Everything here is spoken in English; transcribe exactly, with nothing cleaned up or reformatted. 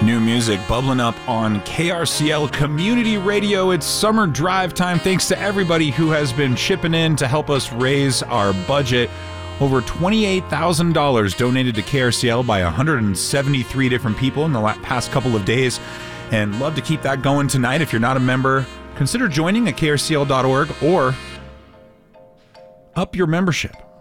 New music bubbling up on K R C L Community Radio. It's summer drive time. Thanks to everybody who has been chipping in to help us raise our budget. Over twenty-eight thousand dollars donated to K R C L by one hundred seventy-three different people in the past couple of days. And love to keep that going tonight. If you're not a member, consider joining at K R C L dot org or up your membership.